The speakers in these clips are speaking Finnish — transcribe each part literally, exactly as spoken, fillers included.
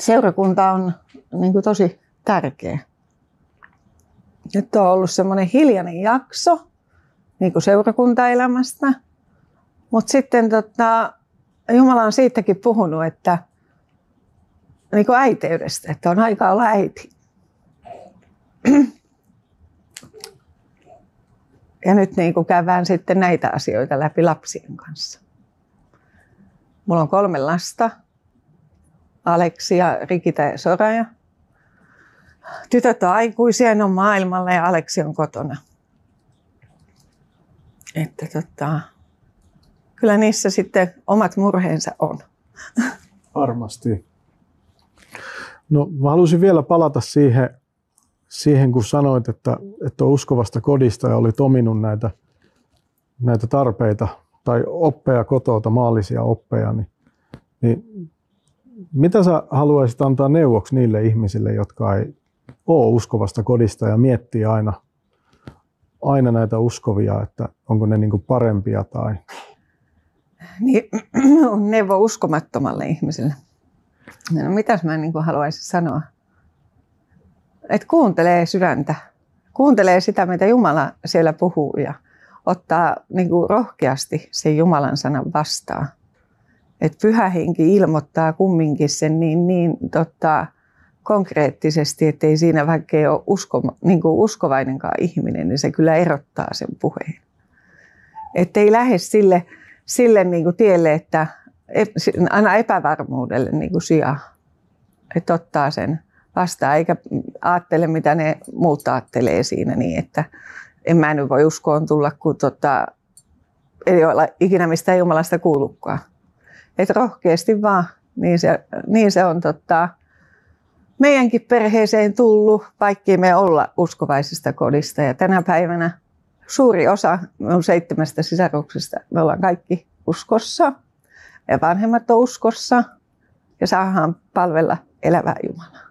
seurakunta on niin kuin tosi tärkeä. Nyt on ollut semmoinen hiljainen jakso niin kuin seurakuntaelämästä, mutta sitten tota, Jumala on siitäkin puhunut, että niin kuin äiteydestä, että on aika olla äiti. Ja nyt niin kuin käydään sitten näitä asioita läpi lapsien kanssa. Mulla on kolme lasta, Aleksi ja Rikita ja Soraja. Tytöt on aikuisia, ne on maailmalla ja Aleksi on kotona. Että tota, kyllä niissä sitten omat murheensa on. Varmasti. No, mä haluaisin vielä palata siihen, siihen kun sanoit, että, että on uskovasta kodista ja olit ominut näitä, näitä tarpeita tai oppeja kotota, maallisia oppeja, niin, niin mitä sä haluaisit antaa neuvoksi niille ihmisille, jotka ei ole uskovasta kodista ja miettii aina, aina näitä uskovia, että onko ne niinku parempia tai... Niin, neuvo uskomattomalle ihmiselle. No, mitäs mä niin kuin haluaisin sanoa? Et kuuntelee sydäntä. Kuuntelee sitä, mitä Jumala siellä puhuu ja ottaa niin kuin rohkeasti sen Jumalan sanan vastaan. Et Pyhä Henki ilmoittaa kumminkin sen niin, niin tota, konkreettisesti, ettei siinä vaikka ei ole usko, niin kuin uskovainenkaan ihminen, niin se kyllä erottaa sen puheen. Että ei lähde sille, sille niin kuin tielle, että aina epävarmuudelle niin kuin sijaa. Että ottaa sen vastaan, eikä ajattele, mitä ne muut ajattelee siinä niin, että en mä nyt voi uskoon tulla, kun tota, ei ole ikinä mistään Jumalasta kuullutkaan. Että rohkeasti vaan, niin se, niin se on tota, meidänkin perheeseen tullut, vaikkei me olla uskovaisesta kodista. Ja tänä päivänä suuri osa minun seitsemästä sisaruksesta, me ollaan kaikki uskossa ja vanhemmat on uskossa ja saadaan palvella elävää Jumalaa.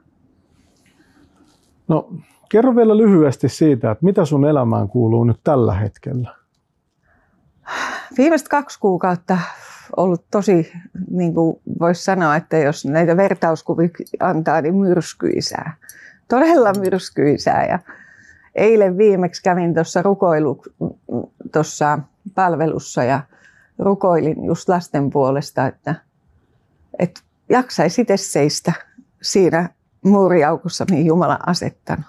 No, kerro vielä lyhyesti siitä, että mitä sun elämään kuuluu nyt tällä hetkellä? Viimeiset kaksi kuukautta ollut tosi, niin kuin voisi sanoa, että jos näitä vertauskuvia antaa, niin myrskyisää. Todella myrskyisää. Ja eilen viimeksi kävin tuossa rukoilu tuossa palvelussa ja rukoilin just lasten puolesta, että, että jaksaisi itse seistä siinä muuriaukossa, mihin Jumala on asettanut.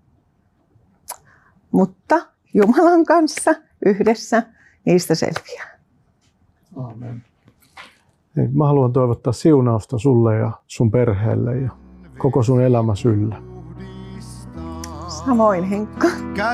Mutta Jumalan kanssa yhdessä niistä selviää. Aamen. Mä haluan toivottaa siunausta sulle ja sun perheelle ja koko sun elämäsi yllä. Samoin, Henkka.